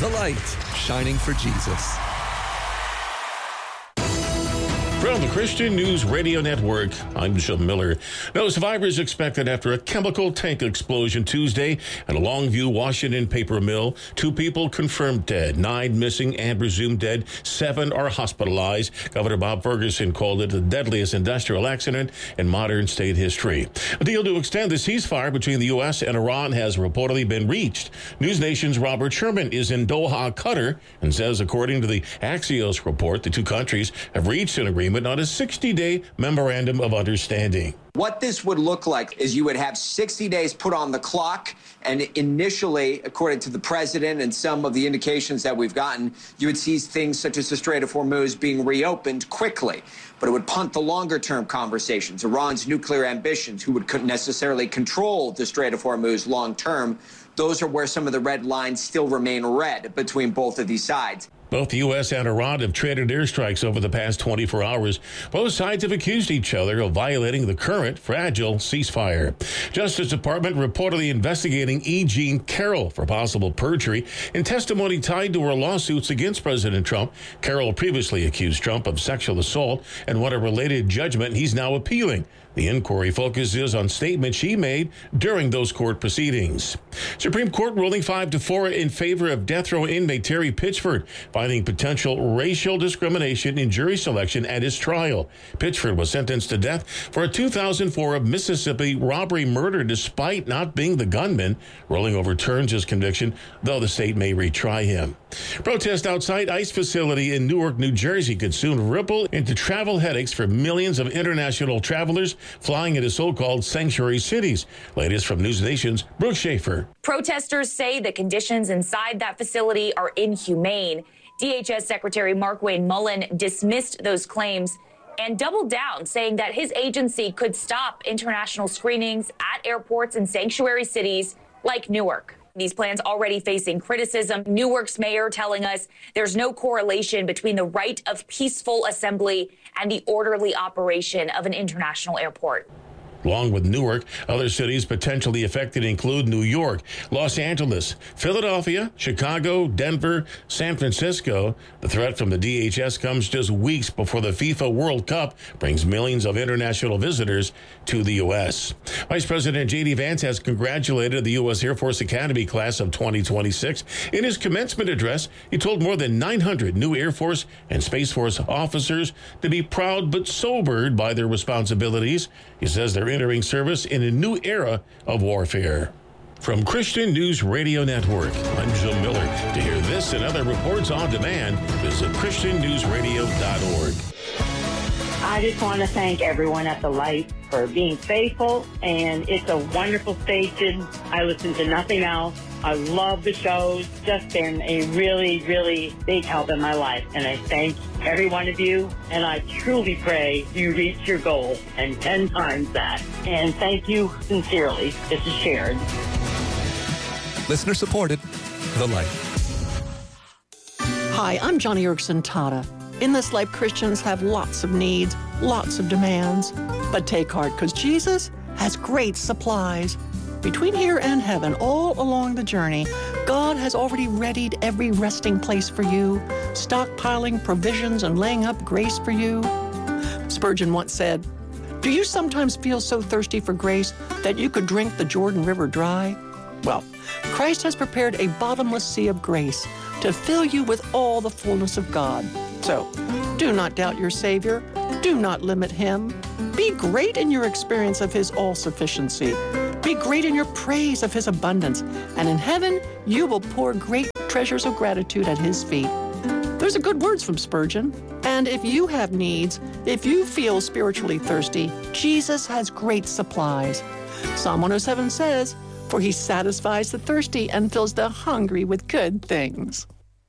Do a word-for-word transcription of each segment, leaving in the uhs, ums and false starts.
The Light, shining for Jesus. From the Christian News Radio Network, I'm Jim Miller. No survivors expected after a chemical tank explosion Tuesday at a Longview, Washington paper mill. Two people confirmed dead, nine missing and presumed dead. Seven are hospitalized. Governor Bob Ferguson called it the deadliest industrial accident in modern state history. A deal to extend the ceasefire between the U S and Iran has reportedly been reached. News Nation's Robert Sherman is in Doha, Qatar, and says, according to the Axios report, the two countries have reached an agreement on a sixty-day memorandum of understanding. What this would look like is you would have sixty days put on the clock, and initially, according to the president and some of the indications that we've gotten, you would see things such as the Strait of Hormuz being reopened quickly. But it would punt the longer-term conversations. Iran's nuclear ambitions, who would necessarily control the Strait of Hormuz long-term, those are where some of the red lines still remain red between both of these sides. Both the U S and Iran have traded airstrikes over the past twenty-four hours. Both sides have accused each other of violating the current fragile ceasefire. Justice Department reportedly investigating E. Jean Carroll for possible perjury in testimony tied to her lawsuits against President Trump. Carroll previously accused Trump of sexual assault and what a related judgment he's now appealing. The inquiry focuses on statements she made during those court proceedings. Supreme Court ruling five to four in favor of death row inmate Terry Pitchford, finding potential racial discrimination in jury selection at his trial. Pitchford was sentenced to death for a two thousand four Mississippi robbery murder despite not being the gunman. Ruling overturns his conviction, though the state may retry him. Protest outside ICE facility in Newark, New Jersey could soon ripple into travel headaches for millions of international travelers flying into so-called sanctuary cities. Latest from News Nation's Brooke Schaefer. Protesters say the conditions inside that facility are inhumane. D H S Secretary Markwayne Mullin dismissed those claims and doubled down, saying that his agency could stop international screenings at airports and sanctuary cities like Newark. These plans already facing criticism. Newark's mayor telling us there's no correlation between the right of peaceful assembly and the orderly operation of an international airport. Along with Newark, other cities potentially affected include New York, Los Angeles, Philadelphia, Chicago, Denver, San Francisco. The threat from the D H S comes just weeks before the FIFA World Cup brings millions of international visitors to the U S. Vice President J D Vance has congratulated the U S Air Force Academy class of twenty twenty-six. In his commencement address, he told more than nine hundred new Air Force and Space Force officers to be proud but sobered by their responsibilities. He says they're entering service in a new era of warfare. From Christian News Radio Network, I'm Jim Miller. To hear this and other reports on demand, visit christian news radio dot org. I just want to thank everyone at The Light for being faithful, and it's a wonderful station. I listen to nothing else. I love the shows. Just been a really, really big help in my life, and I thank every one of you, and I truly pray you reach your goal and ten times that. And thank you sincerely. This is Sharon. Listener supported, The Light. Hi, I'm Johnny Erkson Tata. In this life, Christians have lots of needs, lots of demands. But take heart, because Jesus has great supplies. Between here and heaven, all along the journey, God has already readied every resting place for you, stockpiling provisions and laying up grace for you. Spurgeon once said, "Do you sometimes feel so thirsty for grace that you could drink the Jordan River dry?" Well, Christ has prepared a bottomless sea of grace to fill you with all the fullness of God. So, do not doubt your Savior. Do not limit Him. Be great in your experience of His all-sufficiency. Be great in your praise of His abundance. And in heaven, you will pour great treasures of gratitude at His feet. Those are good words from Spurgeon. And if you have needs, if you feel spiritually thirsty, Jesus has great supplies. Psalm one oh seven says, "For He satisfies the thirsty and fills the hungry with good things."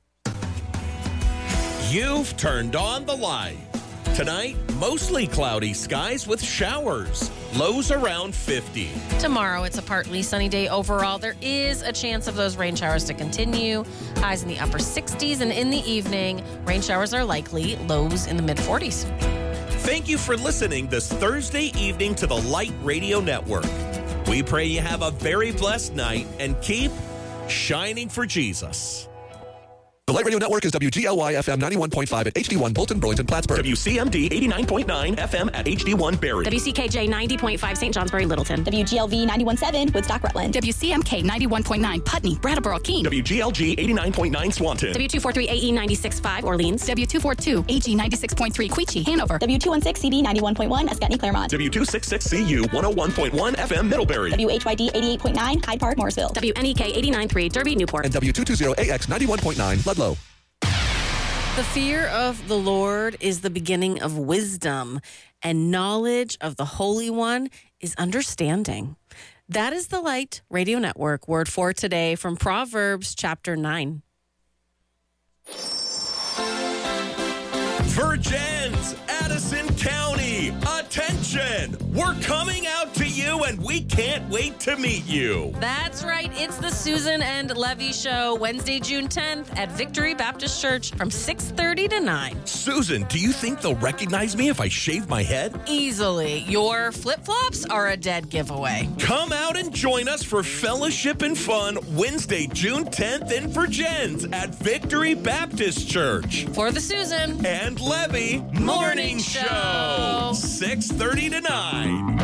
You've turned on the light. Tonight, mostly cloudy skies with showers. Lows around fifty. Tomorrow, it's a partly sunny day overall. There is a chance of those rain showers to continue. Highs in the upper sixties, and in the evening, rain showers are likely. Lows in the mid forties. Thank you for listening this Thursday evening to the Light Radio Network. We pray you have a very blessed night and keep shining for Jesus. The Light Radio Network is W G L Y F M ninety-one point five at H D one Bolton, Burlington, Plattsburgh. W C M D eighty-nine point nine F M at H D one Barrie. W C K J ninety point five Saint Johnsbury, Littleton. W G L V ninety-one point seven Woodstock, Rutland. W C M K ninety-one point nine Putney, Brattleboro, Keene. W G L G eighty-nine point nine Swanton. W two forty-three A E ninety-six point five Orleans. W two forty-two A G ninety-six point three Queechee, Hanover. W two sixteen C B ninety-one point one Escutney, Claremont. W two sixty-six C U one oh one point one F M Middlebury. W H Y D eighty-eight point nine Hyde Park, Morrisville. W N E K eighty-nine point three Derby, Newport. And W two twenty A X ninety-one point nine Ludlow. The fear of the Lord is the beginning of wisdom, and knowledge of the Holy One is understanding. That is the Light Radio Network word for today from Proverbs chapter nine. Virgins, Addison County, attention! We're coming out to you and we can't wait to meet you. That's right. It's the Susan and Levy Show, Wednesday, June tenth at Victory Baptist Church from six thirty to nine. Susan, do you think they'll recognize me if I shave my head? Easily. Your flip-flops are a dead giveaway. Come out and join us for fellowship and fun Wednesday, June tenth in Virgins at Victory Baptist Church. For the Susan and Levy Morning, Morning Show. Show, six thirty to nine.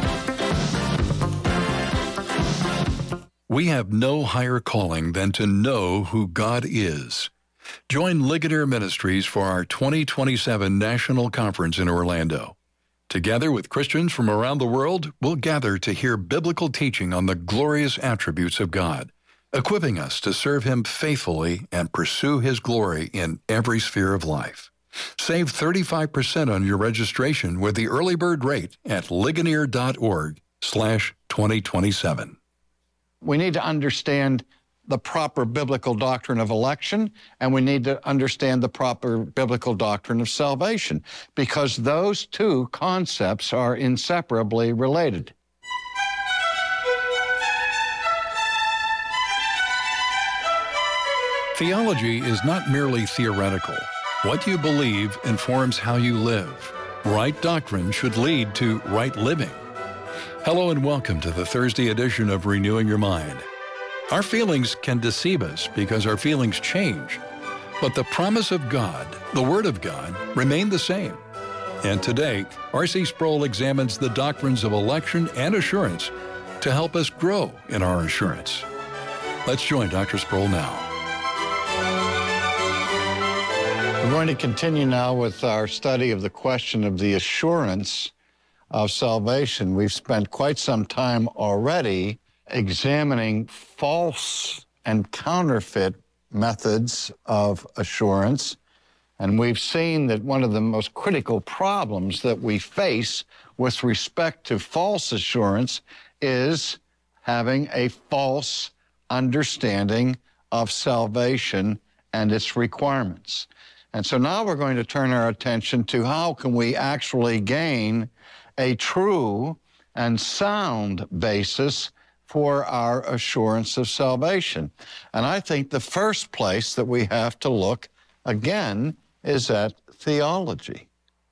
We have no higher calling than to know who God is. Join Ligonier Ministries for our twenty twenty-seven National Conference in Orlando. Together with Christians from around the world, we'll gather to hear biblical teaching on the glorious attributes of God, equipping us to serve Him faithfully and pursue His glory in every sphere of life. Save thirty-five percent on your registration with the early bird rate at ligonier dot org slash twenty twenty-seven. We need to understand the proper biblical doctrine of election, and we need to understand the proper biblical doctrine of salvation, because those two concepts are inseparably related. Theology is not merely theoretical. What you believe informs how you live. Right doctrine should lead to right living. Hello and welcome to the Thursday edition of Renewing Your Mind. Our feelings can deceive us because our feelings change. But the promise of God, the Word of God, remain the same. And today, R C Sproul examines the doctrines of election and assurance to help us grow in our assurance. Let's join Doctor Sproul now. We're going to continue now with our study of the question of the assurance of salvation. We've spent quite some time already examining false and counterfeit methods of assurance. And we've seen that one of the most critical problems that we face with respect to false assurance is having a false understanding of salvation and its requirements. And so now we're going to turn our attention to how can we actually gain a true and sound basis for our assurance of salvation. And I think the first place that we have to look, again, is at theology.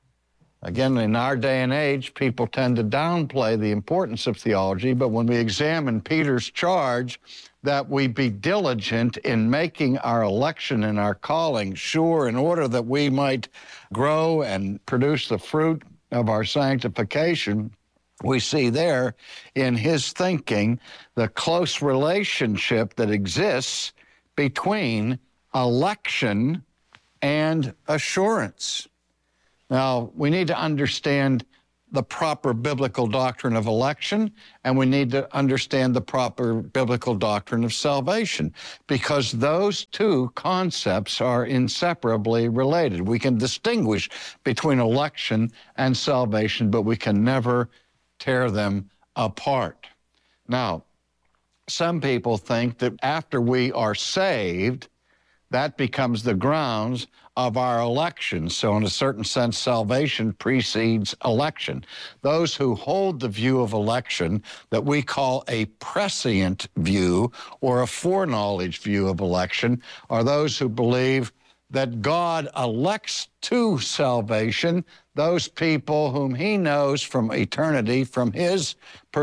Again, in our day and age, people tend to downplay the importance of theology, but when we examine Peter's charge that we be diligent in making our election and our calling sure in order that we might grow and produce the fruit of our sanctification, we see there in his thinking the close relationship that exists between election and assurance. Now, we need to understand the proper biblical doctrine of election, and we need to understand the proper biblical doctrine of salvation, because those two concepts are inseparably related. We can distinguish between election and salvation, but we can never tear them apart. Now, some people think that after we are saved, that becomes the grounds of our election. So in a certain sense, salvation precedes election. Those who hold the view of election that we call a prescient view or a foreknowledge view of election are those who believe that God elects to salvation those people whom he knows from eternity, from his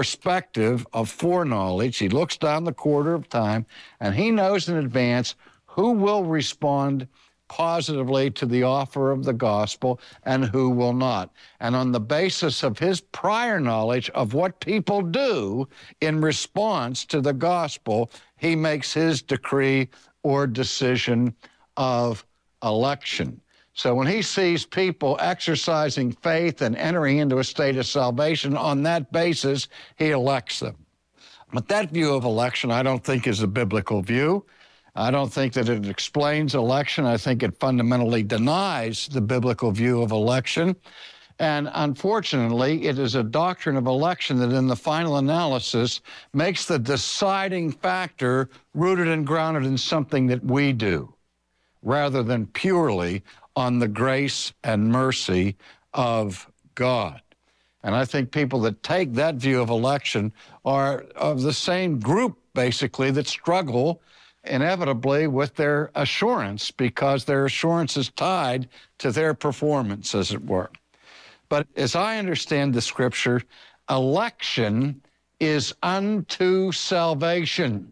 perspective of foreknowledge. He looks down the quarter of time, and he knows in advance who will respond positively to the offer of the gospel and who will not. And on the basis of his prior knowledge of what people do in response to the gospel, he makes his decree or decision of election. So when he sees people exercising faith and entering into a state of salvation, on that basis, he elects them. But that view of election, I don't think, is a biblical view. I don't think that it explains election. I think it fundamentally denies the biblical view of election. And unfortunately, it is a doctrine of election that in the final analysis makes the deciding factor rooted and grounded in something that we do, rather than purely on the grace and mercy of God. And I think people that take that view of election are of the same group, basically, that struggle inevitably with their assurance, because their assurance is tied to their performance, as it were. But as I understand the scripture, election is unto salvation.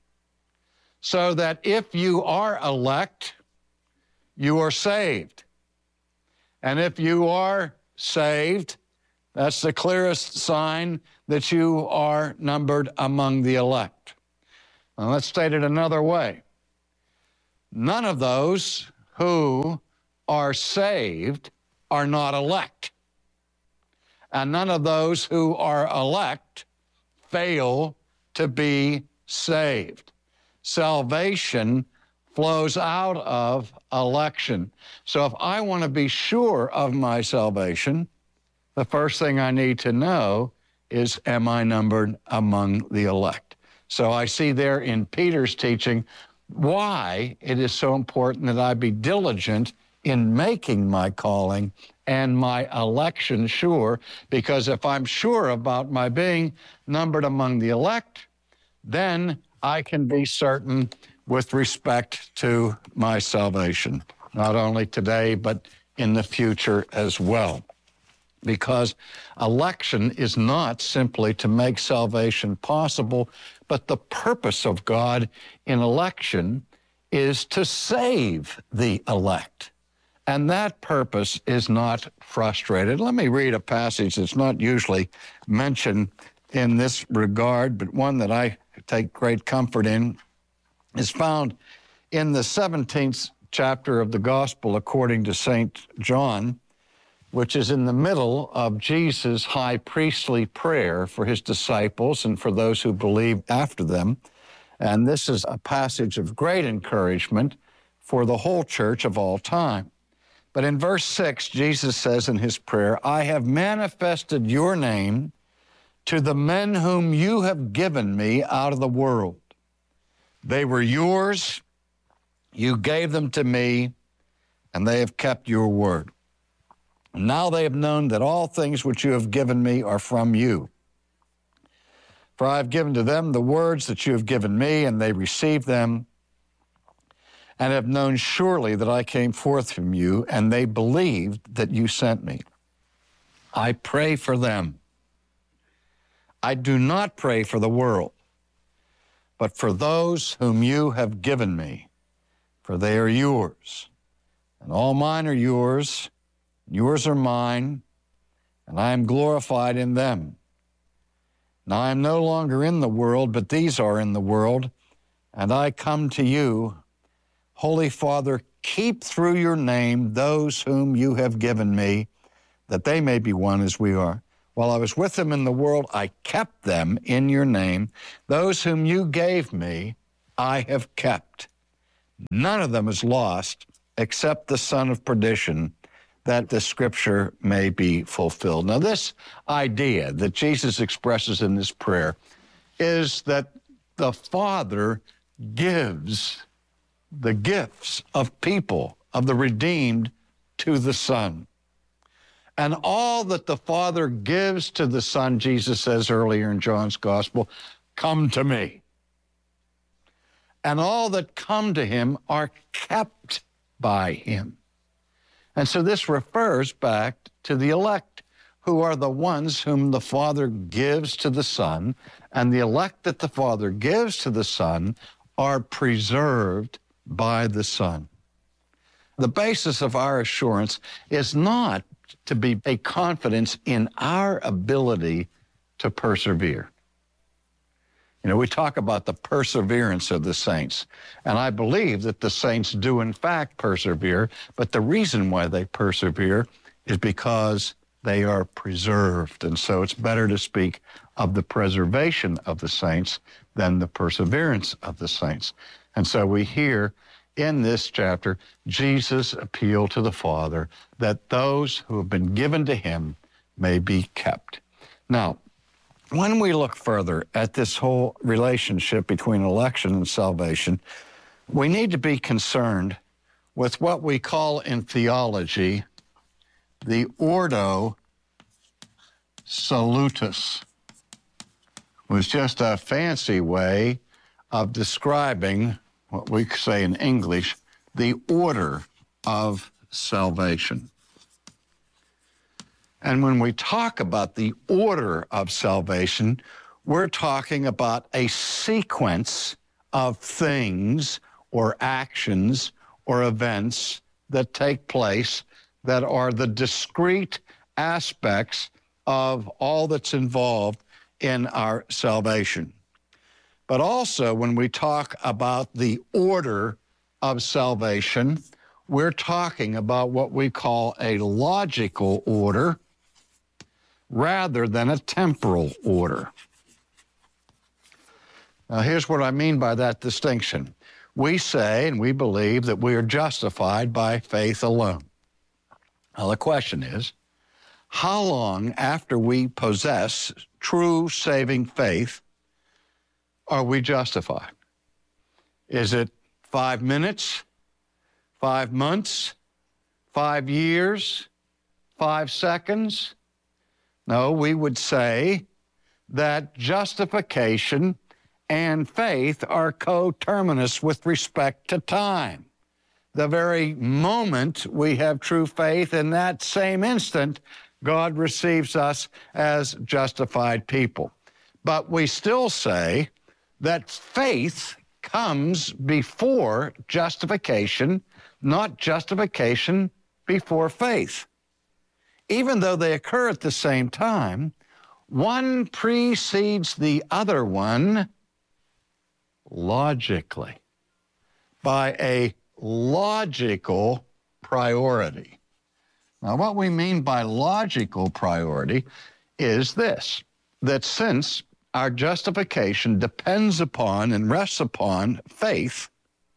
So that if you are elect, you are saved. And if you are saved, that's the clearest sign that you are numbered among the elect. Now, let's state it another way. None of those who are saved are not elect. And none of those who are elect fail to be saved. Salvation flows out of election. So if I want to be sure of my salvation, the first thing I need to know is, am I numbered among the elect? So I see there in Peter's teaching why it is so important that I be diligent in making my calling and my election sure, because if I'm sure about my being numbered among the elect, then I can be certain with respect to my salvation, not only today, but in the future as well. Because election is not simply to make salvation possible, but the purpose of God in election is to save the elect. And that purpose is not frustrated. Let me read a passage that's not usually mentioned in this regard, but one that I take great comfort in. Is found in the seventeenth chapter of the Gospel according to Saint John, which is in the middle of Jesus' high priestly prayer for his disciples and for those who believe after them. And this is a passage of great encouragement for the whole church of all time. But in verse six, Jesus says in his prayer, I have manifested your name to the men whom you have given me out of the world. They were yours, you gave them to me, and they have kept your word. Now they have known that all things which you have given me are from you. For I have given to them the words that you have given me, and they received them, and have known surely that I came forth from you, and they believed that you sent me. I pray for them. I do not pray for the world, but for those whom you have given me, for they are yours. And all mine are yours, yours are mine, and I am glorified in them. Now I am no longer in the world, but these are in the world, and I come to you. Holy Father, keep through your name those whom you have given me, that they may be one as we are. While I was with them in the world, I kept them in your name. Those whom you gave me, I have kept. None of them is lost except the son of perdition, that the scripture may be fulfilled. Now, this idea that Jesus expresses in this prayer is that the Father gives the gifts of people, of the redeemed, to the Son. And all that the Father gives to the Son, Jesus says earlier in John's Gospel, come to me. And all that come to him are kept by him. And so this refers back to the elect, who are the ones whom the Father gives to the Son, and the elect that the Father gives to the Son are preserved by the Son. The basis of our assurance is not to be a confidence in our ability to persevere. You know, we talk about the perseverance of the saints, and I believe that the saints do in fact persevere, but the reason why they persevere is because they are preserved. And so it's better to speak of the preservation of the saints than the perseverance of the saints. And so we hear in this chapter Jesus appeal to the Father that those who have been given to him may be kept. Now, when we look further at this whole relationship between election and salvation, we need to be concerned with what we call in theology the ordo salutis. It was just a fancy way of describing what we say in English, the order of salvation. And when we talk about the order of salvation, we're talking about a sequence of things or actions or events that take place that are the discrete aspects of all that's involved in our salvation. But also, when we talk about the order of salvation, we're talking about what we call a logical order rather than a temporal order. Now, here's what I mean by that distinction. We say and we believe that we are justified by faith alone. Now, the question is, how long after we possess true saving faith are we justified? Is it five minutes, five months, five years, five seconds? No, we would say that justification and faith are coterminous with respect to time. The very moment we have true faith, in that same instant, God receives us as justified people. But we still say that faith comes before justification, not justification before faith. Even though they occur at the same time, one precedes the other one logically, by a logical priority. Now, what we mean by logical priority is this, that since our justification depends upon and rests upon faith,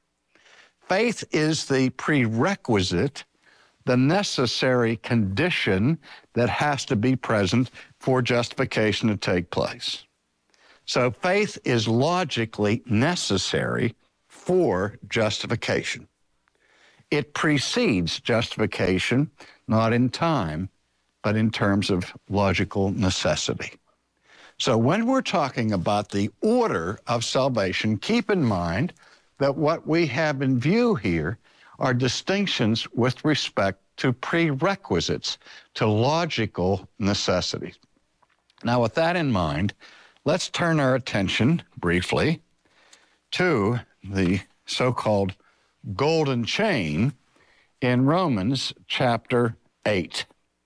faith is the prerequisite, the necessary condition that has to be present for justification to take place. So faith is logically necessary for justification. It precedes justification, not in time, but in terms of logical necessity. So when we're talking about the order of salvation, keep in mind that what we have in view here are distinctions with respect to prerequisites, to logical necessities. Now, with that in mind, let's turn our attention briefly to the so-called golden chain in Romans chapter eight.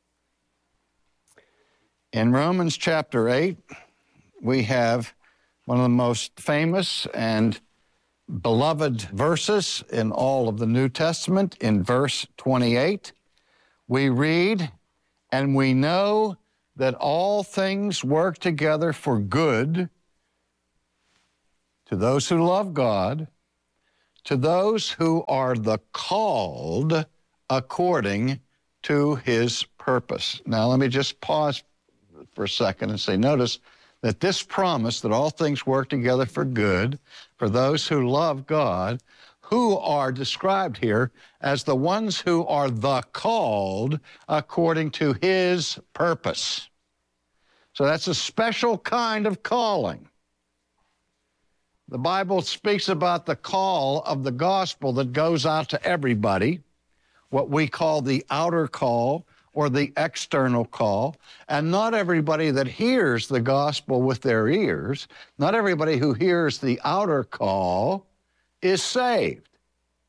In Romans chapter eight, we have one of the most famous and beloved verses in all of the New Testament. In verse twenty-eight, we read, "And we know that all things work together for good to those who love God, to those who are the called according to his purpose." Now, let me just pause for a second and say, notice that this promise that all things work together for good for those who love God, who are described here as the ones who are the called according to his purpose. So that's a special kind of calling. The Bible speaks about the call of the gospel that goes out to everybody, what we call the outer call or the external call. And not everybody that hears the gospel with their ears, not everybody who hears the outer call is saved.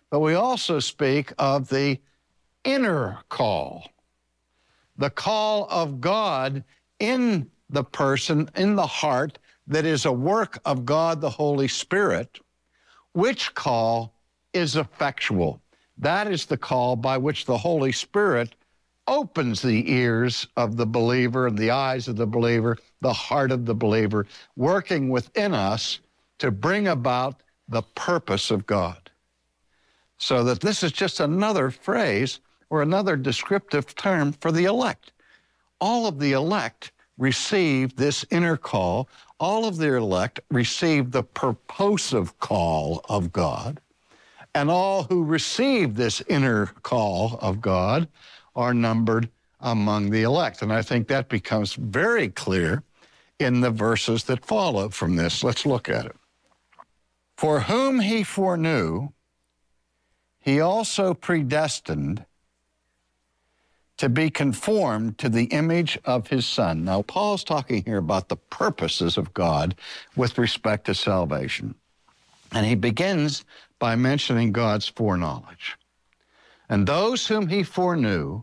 but we also speak of the inner call, the call of God in the person, in the heart, that is a work of God the Holy Spirit, which call is effectual. That is the call by which the Holy Spirit opens the ears of the believer and the eyes of the believer, the heart of the believer, working within us to bring about the purpose of God. So that this is just another phrase or another descriptive term for the elect. All of the elect receive this inner call. All of the elect receive the purposive call of God. And all who receive this inner call of God are numbered among the elect. And I think that becomes very clear in the verses that follow from this. Let's look at it. For whom he foreknew, he also predestined to be conformed to the image of his Son. Now, Paul's talking here about the purposes of God with respect to salvation. And he begins by mentioning God's foreknowledge. And those whom he foreknew,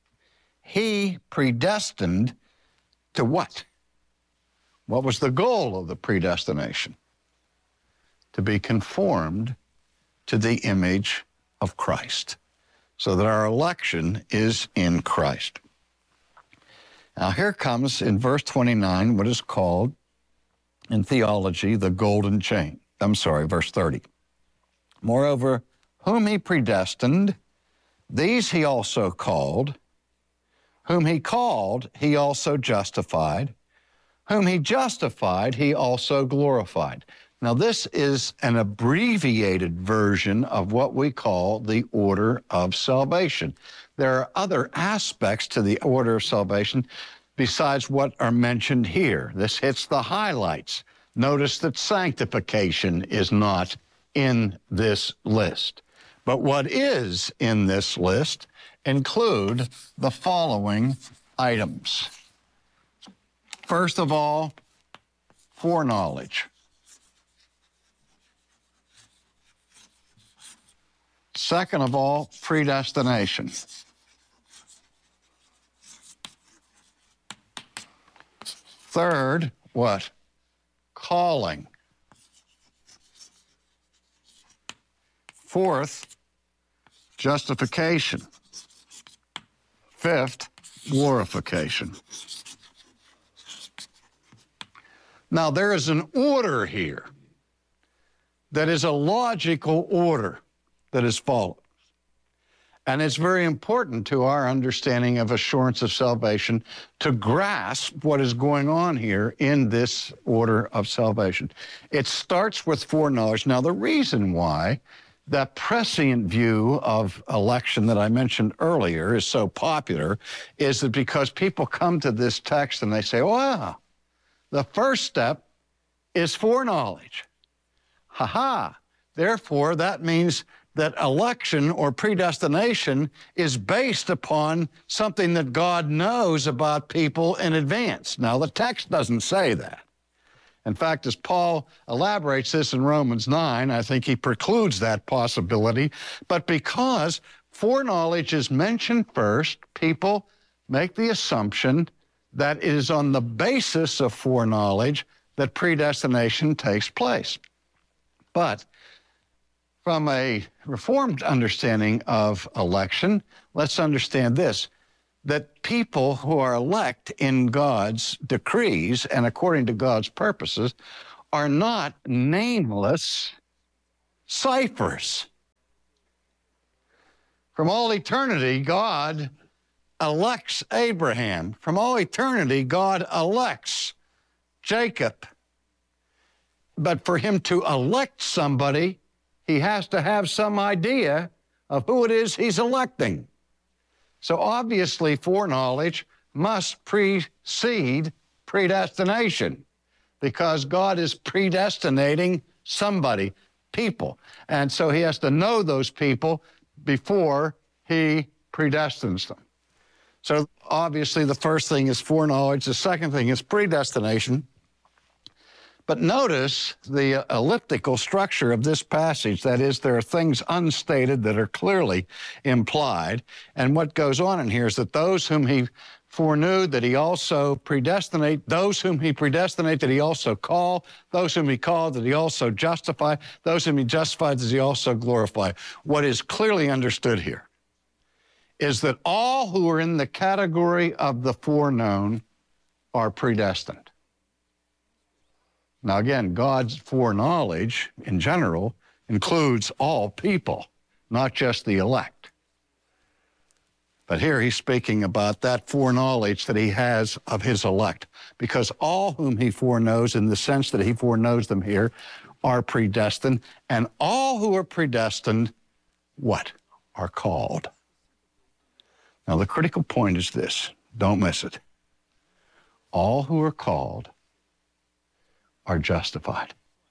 he predestined to what? What was the goal of the predestination? To be conformed to the image of Christ, so that our election is in Christ. Now here comes in verse twenty-nine what is called in theology the golden chain. I'm sorry, verse thirty. Moreover, whom he predestined, these he also called. Whom he called, he also justified. Whom he justified, he also glorified. Now, this is an abbreviated version of what we call the order of salvation. There are other aspects to the order of salvation besides what are mentioned here. This hits the highlights. Notice that sanctification is not in this list. But what is in this list include the following items. First of all, foreknowledge. Second of all, predestination. Third, what? Calling. Fourth, justification. Fifth, glorification. Now, there is an order here that is a logical order that is followed. And it's very important to our understanding of assurance of salvation to grasp what is going on here in this order of salvation. It starts with foreknowledge. Now, the reason why that prescient view of election that I mentioned earlier is so popular is that because people come to this text and they say, wow, the first step is foreknowledge. Ha ha. Therefore, that means that election or predestination is based upon something that God knows about people in advance. Now, the text doesn't say that. In fact, as Paul elaborates this in Romans nine, I think he precludes that possibility. But because foreknowledge is mentioned first, people make the assumption that it is on the basis of foreknowledge that predestination takes place. But from a Reformed understanding of election, let's understand this, that people who are elect in God's decrees and according to God's purposes are not nameless ciphers. From all eternity, God elects Abraham. From all eternity, God elects Jacob. But for him to elect somebody, he has to have some idea of who it is he's electing. So obviously, foreknowledge must precede predestination because God is predestinating somebody, people. And so he has to know those people before he predestines them. So obviously, the first thing is foreknowledge. The second thing is predestination. But notice the elliptical structure of this passage. That is, there are things unstated that are clearly implied. And what goes on in here is that those whom he foreknew, that he also predestinate, those whom he predestinate, that he also call, those whom he called, that he also justify, those whom he justified, that he also glorify. What is clearly understood here is that all who are in the category of the foreknown are predestined. Now, again, God's foreknowledge in general includes all people, not just the elect. But here he's speaking about that foreknowledge that he has of his elect, because all whom he foreknows, in the sense that he foreknows them here, are predestined, and all who are predestined, what? Are called. Now, the critical point is this. Don't miss it. All who are called are justified.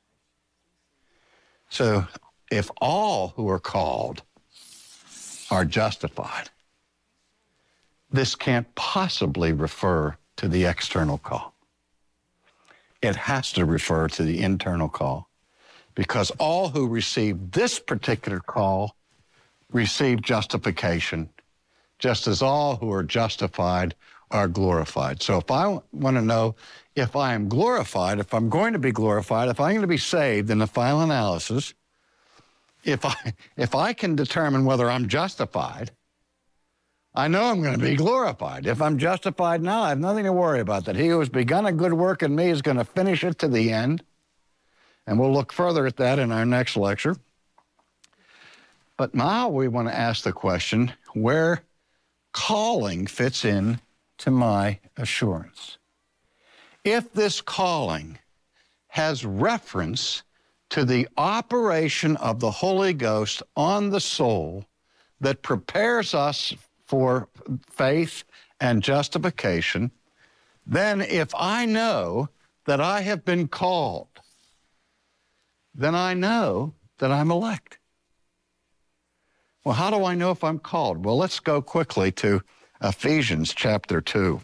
So if all who are called are justified, this can't possibly refer to the external call. It has to refer to the internal call, because all who receive this particular call receive justification, just as all who are justified are glorified. So if I want to know if I am glorified, if I'm going to be glorified, if I'm going to be saved in the final analysis, if I, if I can determine whether I'm justified, I know I'm going to be glorified. If I'm justified now, I have nothing to worry about. That he who has begun a good work in me is going to finish it to the end. And we'll look further at that in our next lecture. But now we want to ask the question, where calling fits in to my assurance. If this calling has reference to the operation of the Holy Ghost on the soul that prepares us for faith and justification, then if I know that I have been called, then I know that I'm elect. Well, how do I know if I'm called? Well, let's go quickly to Ephesians chapter two.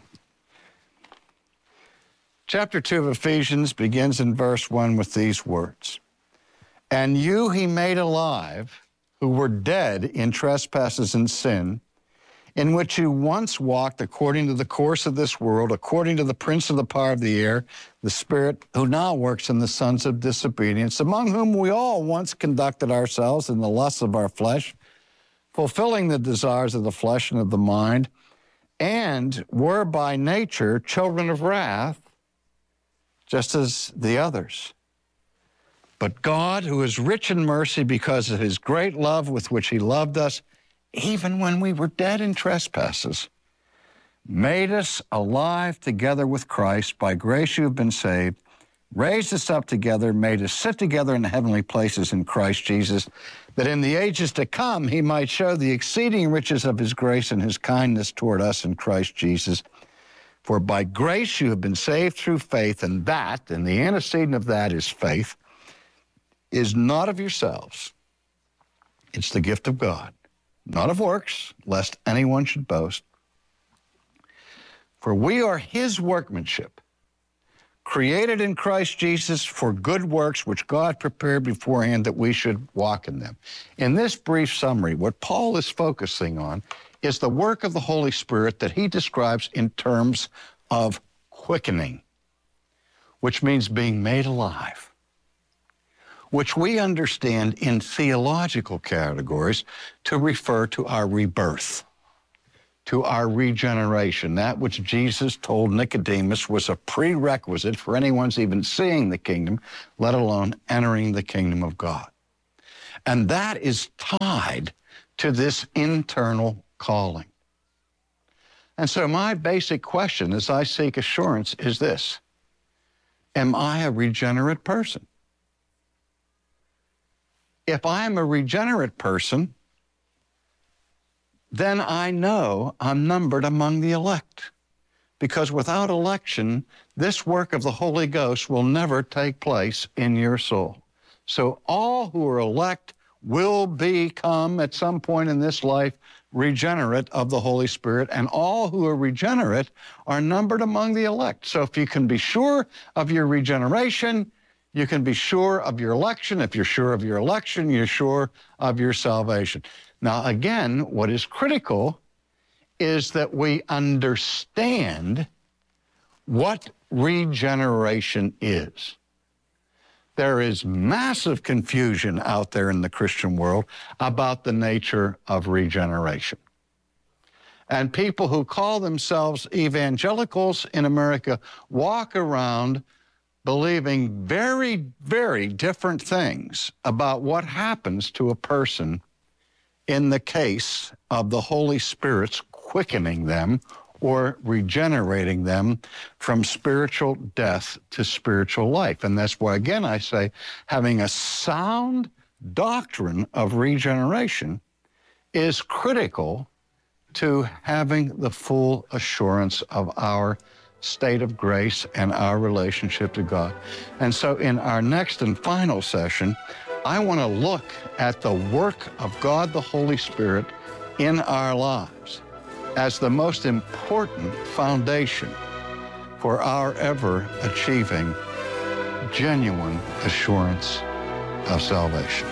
Chapter two of Ephesians begins in verse one with these words. And you he made alive, who were dead in trespasses and sin, in which you once walked according to the course of this world, according to the prince of the power of the air, the spirit who now works in the sons of disobedience, among whom we all once conducted ourselves in the lusts of our flesh, fulfilling the desires of the flesh and of the mind, and were by nature children of wrath, just as the others. But God, who is rich in mercy because of his great love with which he loved us, even when we were dead in trespasses, made us alive together with Christ. By grace you have been saved, raised us up together, made us sit together in the heavenly places in Christ Jesus, that in the ages to come he might show the exceeding riches of his grace and his kindness toward us in Christ Jesus. For by grace you have been saved through faith, and that, and the antecedent of that is faith, is not of yourselves. It's the gift of God, not of works, lest anyone should boast. For we are his workmanship, created in Christ Jesus for good works, which God prepared beforehand that we should walk in them. In this brief summary, what Paul is focusing on is the work of the Holy Spirit that he describes in terms of quickening, which means being made alive, which we understand in theological categories to refer to our rebirth, to our regeneration, that which Jesus told Nicodemus was a prerequisite for anyone's even seeing the kingdom, let alone entering the kingdom of God. And that is tied to this internal calling. And so my basic question as I seek assurance is this: am I a regenerate person? If I am a regenerate person, then I know I'm numbered among the elect. Because without election, this work of the Holy Ghost will never take place in your soul. So all who are elect will become, at some point in this life, regenerate of the Holy Spirit, and all who are regenerate are numbered among the elect. So if you can be sure of your regeneration, You can be sure of your election. If you're sure of your election, you're sure of your salvation. Now, again, what is critical is that we understand what regeneration is. There is massive confusion out there in the Christian world about the nature of regeneration. And people who call themselves evangelicals in America walk around believing very, very different things about what happens to a person in the case of the Holy Spirit's quickening them or regenerating them from spiritual death to spiritual life. And that's why, again, I say having a sound doctrine of regeneration is critical to having the full assurance of our state of grace and our relationship to God. And so in our next and final session, I want to look at the work of God the Holy Spirit in our lives as the most important foundation for our ever achieving genuine assurance of salvation.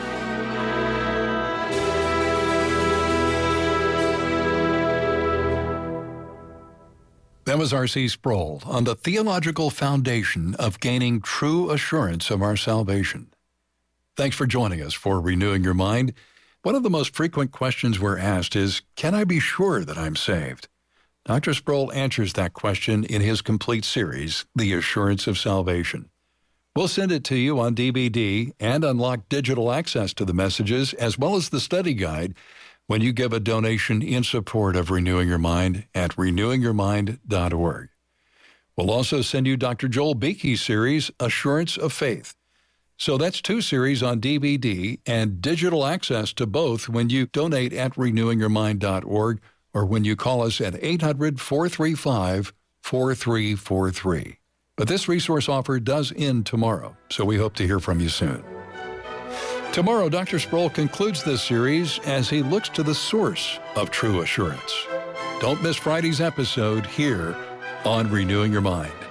That was R C Sproul on the theological foundation of gaining true assurance of our salvation. Thanks for joining us for Renewing Your Mind. One of the most frequent questions we're asked is, can I be sure that I'm saved? Doctor Sproul answers that question in his complete series, The Assurance of Salvation. We'll send it to you on D V D and unlock digital access to the messages as well as the study guide when you give a donation in support of Renewing Your Mind at renewing your mind dot org. We'll also send you Doctor Joel Beeke's series, Assurance of Faith. So that's two series on D V D and digital access to both when you donate at renewing your mind dot org or when you call us at eight hundred, four three five, four three four three. But this resource offer does end tomorrow, so we hope to hear from you soon. Tomorrow, Doctor Sproul concludes this series as he looks to the source of true assurance. Don't miss Friday's episode here on Renewing Your Mind.